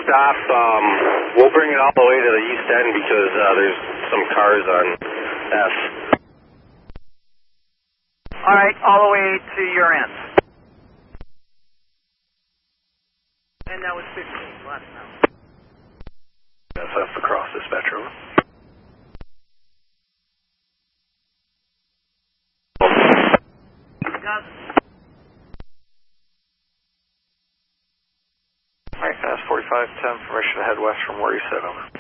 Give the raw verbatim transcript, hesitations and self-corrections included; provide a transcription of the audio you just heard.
stop. Um, we'll bring it all the way to the east end because uh, there's some cars on F. All right, all the way to your end. And that was fifteen last now. F F across dispatch, over. Alright, that's forty-five ten, permission to head west from where you said, over.